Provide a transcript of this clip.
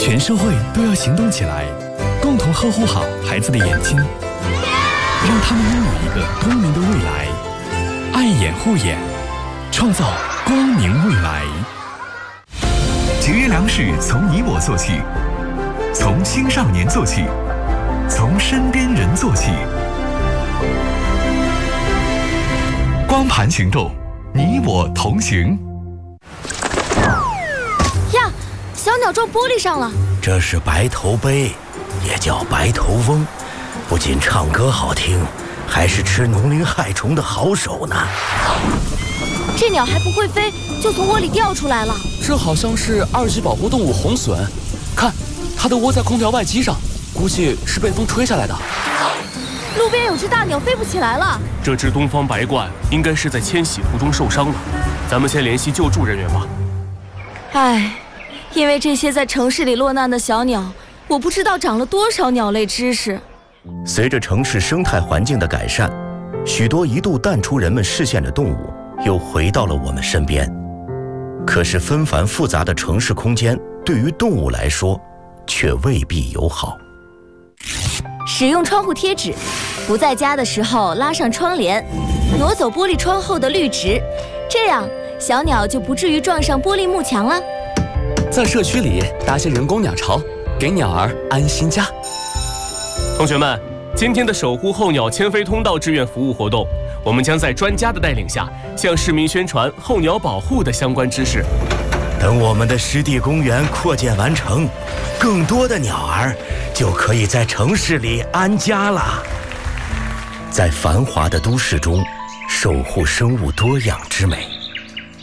全社会都要行动起来，共同呵护好孩子的眼睛，让他们拥有一个光明的未来。爱眼护眼，创造光明未来。 节约粮食从你我做起，从青少年做起，从身边人做起。光盘行动，你我同行。 呀，小鸟撞玻璃上了。 这是白头鹎，也叫白头翁，不仅唱歌好听，还是吃农林害虫的好手呢。 这鸟还不会飞，就从窝里掉出来了。 这好像是2级保护动物红隼，看，它的窝在空调外机上，估计是被风吹下来的。 路边有只大鸟飞不起来了。 这只东方白鹳应该是在迁徙途中受伤了，咱们先联系救助人员吧。 唉，因为这些在城市里落难的小鸟，我不知道长了多少鸟类知识。 随着城市生态环境的改善，许多一度淡出人们视线的动物又回到了我们身边。可是纷繁复杂的城市空间对于动物来说却未必友好。 使用窗户贴纸，不在家的时候拉上窗帘，挪走玻璃窗后的绿植，这样小鸟就不至于撞上玻璃幕墙了。 在社区里搭些人工鸟巢，给鸟儿安心家。 同学们，今天的守护候鸟迁飞通道志愿服务活动，我们将在专家的带领下，向市民宣传候鸟保护的相关知识。 等我们的湿地公园扩建完成，更多的鸟儿就可以在城市里安家了。在繁华的都市中，守护生物多样之美。